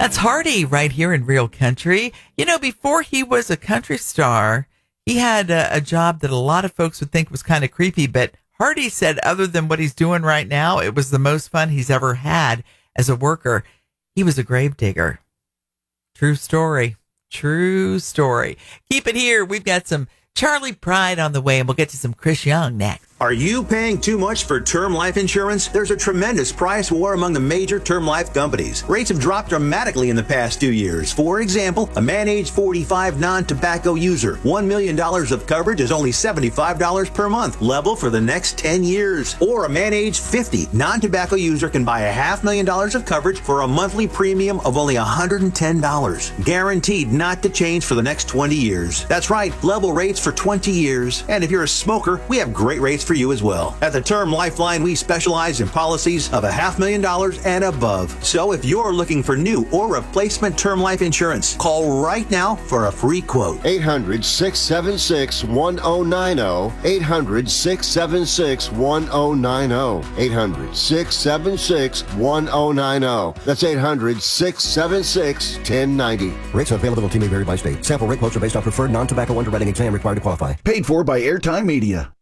That's Hardy right here in Real Country. You know, before he was a country star, he had a job that a lot of folks would think was kind of creepy, but Hardy said other than what he's doing right now, it was the most fun he's ever had as a worker. He was a grave digger. True story. True story. Keep it here. We've got some Charlie Pride on the way, and we'll get to some Chris Young next. Are you paying too much for term life insurance? There's a tremendous price war among the major term life companies. Rates have dropped dramatically in the past 2 years. For example, a man age 45 non-tobacco user, $1 million of coverage is only $75 per month, level for the next 10 years. Or a man age 50 non-tobacco user can buy $500,000 of coverage for a monthly premium of only $110. Guaranteed not to change for the next 20 years. That's right, level rates for 20 years. And if you're a smoker, we have great rates for you as well. At the Term Lifeline, we specialize in policies of $500,000 and above. So if you're looking for new or replacement term life insurance, call right now for a free quote. 800-676-1090. 800-676-1090. 800-676-1090. That's 800-676-1090. Rates and availability may vary by state. Sample rate quotes are based on preferred non-tobacco underwriting exam required to qualify. Paid for by Airtime Media.